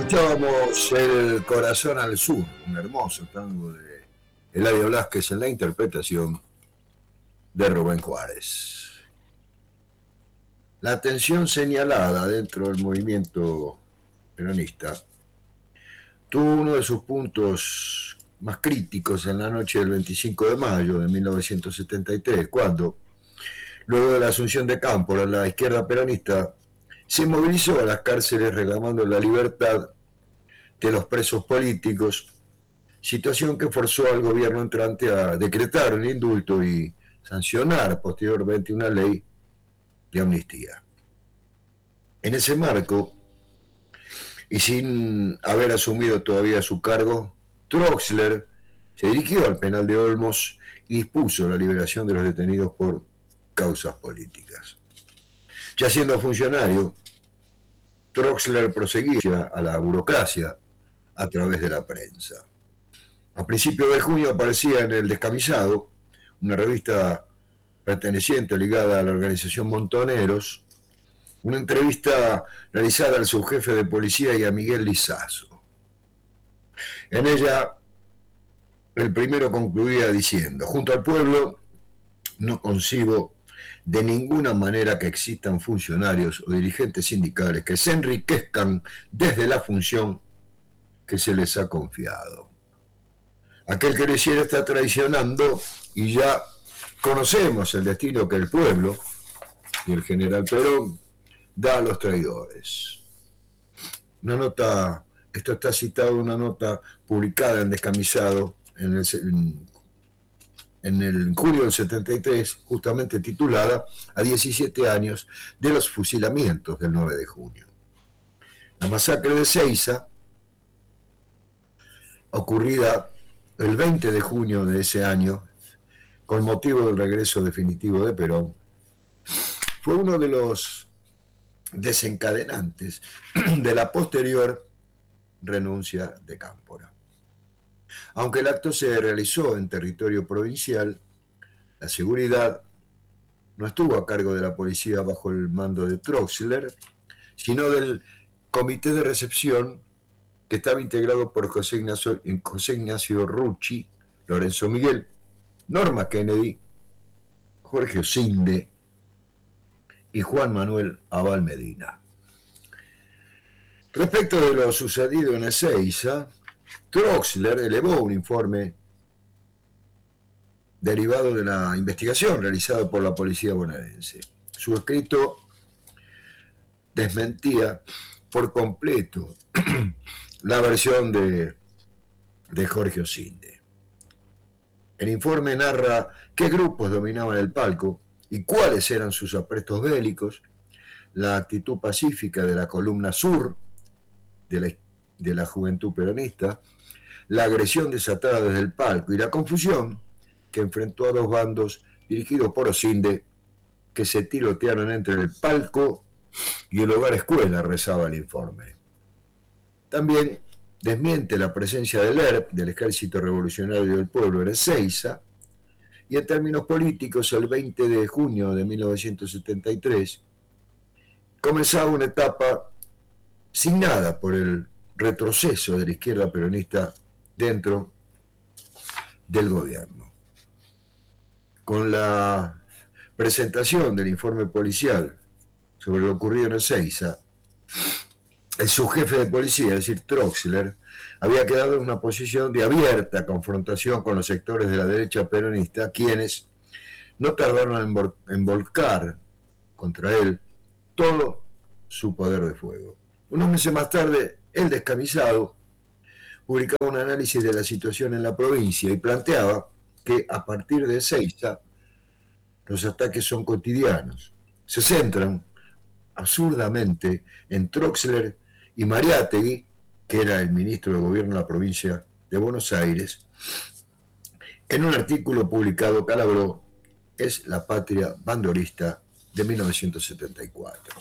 Escuchábamos El Corazón al Sur, un hermoso tango de Eladio Blasquez en la interpretación de Rubén Juárez. La atención señalada dentro del movimiento peronista tuvo uno de sus puntos más críticos en la noche del 25 de mayo de 1973, cuando, luego de la asunción de Cámpora, la izquierda peronista se movilizó a las cárceles reclamando la libertad de los presos políticos, situación que forzó al gobierno entrante a decretar un indulto y sancionar posteriormente una ley de amnistía. En ese marco, y sin haber asumido todavía su cargo, Troxler se dirigió al penal de Olmos y dispuso la liberación de los detenidos por causas políticas. Ya siendo funcionario, Troxler proseguía a la burocracia a través de la prensa. A principios de junio aparecía en El Descamisado, una revista perteneciente ligada a la organización Montoneros, una entrevista realizada al subjefe de policía y a Miguel Lizazo. En ella, el primero concluía diciendo: junto al pueblo no concibo de ninguna manera que existan funcionarios o dirigentes sindicales que se enriquezcan desde la función que se les ha confiado. Aquel que lo hiciera está traicionando, y ya conocemos el destino que el pueblo y el general Perón da a los traidores. Una nota, esto está citado en una nota publicada en Descamisado en el julio del 73, justamente titulada A 17 años de los fusilamientos del 9 de junio. La masacre de Seiza, ocurrida el 20 de junio de ese año, con motivo del regreso definitivo de Perón, fue uno de los desencadenantes de la posterior renuncia de Cámpora. Aunque el acto se realizó en territorio provincial, la seguridad no estuvo a cargo de la policía bajo el mando de Troxler, sino del comité de recepción, que estaba integrado por José Ignacio Rucci, Lorenzo Miguel, Norma Kennedy, Jorge Osinde y Juan Manuel Abal Medina. Respecto de lo sucedido en Ezeiza, Troxler elevó un informe derivado de la investigación realizada por la policía bonaerense. Su escrito desmentía por completo la versión de Jorge Osinde. El informe narra qué grupos dominaban el palco y cuáles eran sus aprestos bélicos, la actitud pacífica de la columna sur de la juventud peronista, la agresión desatada desde el palco y la confusión que enfrentó a dos bandos dirigidos por Osinde que se tirotearon entre el palco y el hogar escuela, rezaba el informe. También desmiente la presencia del ERP, del Ejército Revolucionario del Pueblo, en Ezeiza, y en términos políticos, el 20 de junio de 1973 comenzaba una etapa signada por el retroceso de la izquierda peronista dentro del gobierno. Con la presentación del informe policial sobre lo ocurrido en Ezeiza, el subjefe de policía, es decir, Troxler, había quedado en una posición de abierta confrontación con los sectores de la derecha peronista, quienes no tardaron en volcar contra él todo su poder de fuego. Unos meses más tarde, El Descamisado publicaba un análisis de la situación en la provincia y planteaba que a partir de Ezeiza los ataques son cotidianos. Se centran absurdamente en Troxler y Mariátegui, que era el ministro de Gobierno de la provincia de Buenos Aires. En un artículo publicado, Calabró es la patria bandorista de 1974.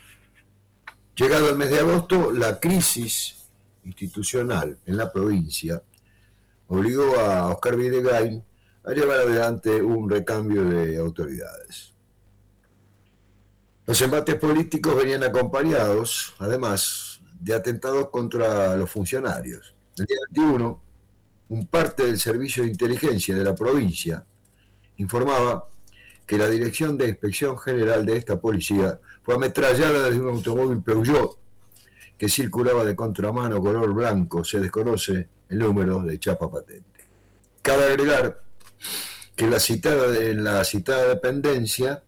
Llegado el mes de agosto, la crisis institucional en la provincia obligó a Oscar Videgain a llevar adelante un recambio de autoridades. Los embates políticos venían acompañados, además, de atentados contra los funcionarios. El día 21, un parte del servicio de inteligencia de la provincia informaba que la Dirección de Inspección General de esta policía fue ametrallada desde un automóvil Peugeot que circulaba de contramano color blanco. Se desconoce el número de chapa patente. Cabe agregar que en la citada dependencia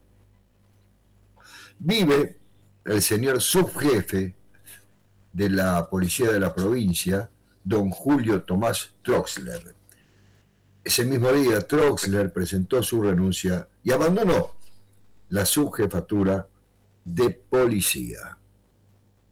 vive el señor subjefe de la policía de la provincia, don Julio Tomás Troxler. Ese mismo día, Troxler presentó su renuncia y abandonó la subjefatura de policía.